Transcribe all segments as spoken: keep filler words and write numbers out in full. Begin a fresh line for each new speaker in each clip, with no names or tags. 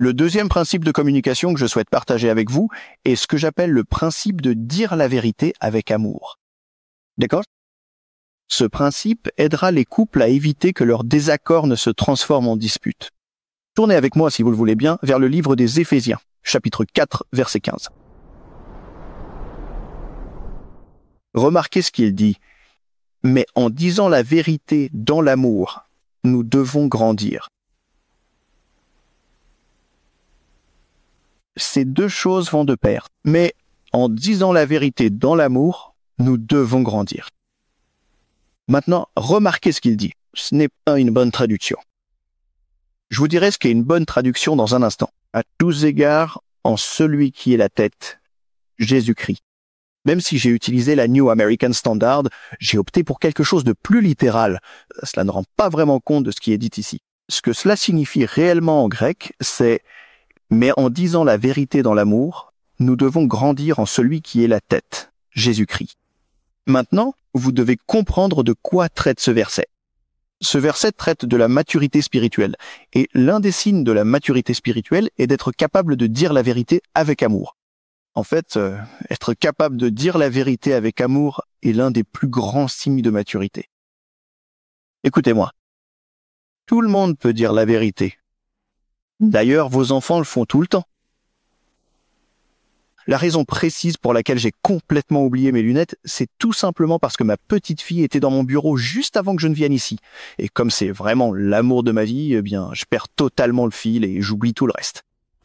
Le deuxième principe de communication que je souhaite partager avec vous est ce que j'appelle le principe de dire la vérité avec amour. D'accord ? Ce principe aidera les couples à éviter que leur désaccord ne se transforme en dispute. Tournez avec moi, si vous le voulez bien, vers le livre des Éphésiens, chapitre quatre, verset quinze. Remarquez ce qu'il dit. « Mais en disant la vérité dans l'amour, nous devons grandir. » Ces deux choses vont de pair. Mais en disant la vérité dans l'amour, nous devons grandir. Maintenant, remarquez ce qu'il dit. Ce n'est pas une bonne traduction. Je vous dirai ce qu'est une bonne traduction dans un instant. À tous égards, en celui qui est la tête, Jésus-Christ. Même si j'ai utilisé la New American Standard, j'ai opté pour quelque chose de plus littéral. Cela ne rend pas vraiment compte de ce qui est dit ici. Ce que cela signifie réellement en grec, c'est « Mais en disant la vérité dans l'amour, nous devons grandir en celui qui est la tête, Jésus-Christ. » Maintenant, vous devez comprendre de quoi traite ce verset. Ce verset traite de la maturité spirituelle. Et l'un des signes de la maturité spirituelle est d'être capable de dire la vérité avec amour. En fait, euh, être capable de dire la vérité avec amour est l'un des plus grands signes de maturité. Écoutez-moi. Tout le monde peut dire la vérité. D'ailleurs, vos enfants le font tout le temps. La raison précise pour laquelle j'ai complètement oublié mes lunettes, c'est tout simplement parce que ma petite fille était dans mon bureau juste avant que je ne vienne ici. Et comme c'est vraiment l'amour de ma vie, eh bien, je perds totalement le fil et j'oublie tout le reste.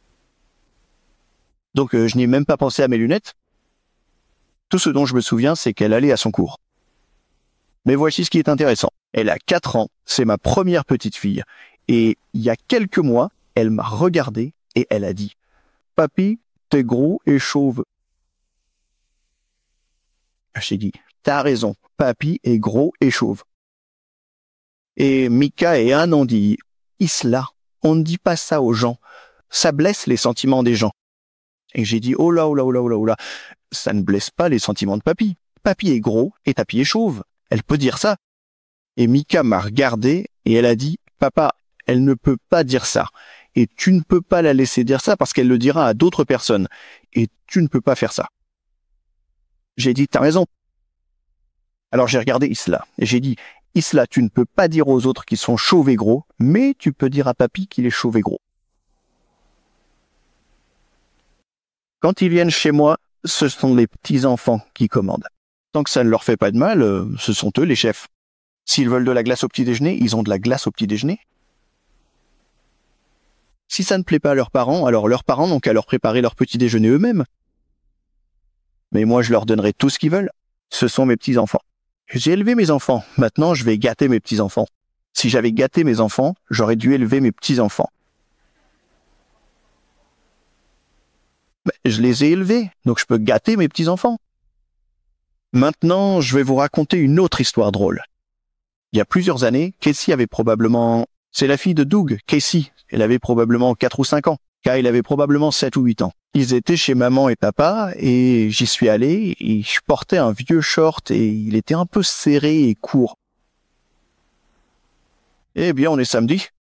Donc, euh, je n'ai même pas pensé à mes lunettes. Tout ce dont je me souviens, c'est qu'elle allait à son cours. Mais voici ce qui est intéressant. Elle a quatre ans, c'est ma première petite fille. Et il y a quelques mois, elle m'a regardé et elle a dit « Papy, t'es gros et chauve. » J'ai dit « T'as raison, papy est gros et chauve. » Et Mika et Anne ont dit « Isla, on ne dit pas ça aux gens. Ça blesse les sentiments des gens. » Et j'ai dit « Oh là, oh là, oh là, oh là, oh là, ça ne blesse pas les sentiments de papy. Papy est gros et papy est chauve. Elle peut dire ça. » Et Mika m'a regardé et elle a dit « Papa, elle ne peut pas dire ça. Et tu ne peux pas la laisser dire ça parce qu'elle le dira à d'autres personnes. Et tu ne peux pas faire ça. » J'ai dit « T'as raison. » Alors j'ai regardé Isla et j'ai dit « Isla, tu ne peux pas dire aux autres qu'ils sont chauves et gros, mais tu peux dire à papy qu'il est chauve et gros. » Quand ils viennent chez moi, ce sont les petits-enfants qui commandent. Tant que ça ne leur fait pas de mal, euh, ce sont eux les chefs. S'ils veulent de la glace au petit-déjeuner, ils ont de la glace au petit-déjeuner. Si ça ne plaît pas à leurs parents, alors leurs parents n'ont qu'à leur préparer leur petit-déjeuner eux-mêmes. Mais moi, je leur donnerai tout ce qu'ils veulent. Ce sont mes petits-enfants. J'ai élevé mes enfants. Maintenant, je vais gâter mes petits-enfants. Si j'avais gâté mes enfants, j'aurais dû élever mes petits-enfants. Ben, je les ai élevés, donc je peux gâter mes petits-enfants. Maintenant, je vais vous raconter une autre histoire drôle. Il y a plusieurs années, Casey avait probablement... C'est la fille de Doug, Casey. Elle avait probablement quatre ou cinq ans. Kyle avait probablement sept ou huit ans. Ils étaient chez maman et papa, et j'y suis allé, et je portais un vieux short, et il était un peu serré et court. Eh bien, on est samedi.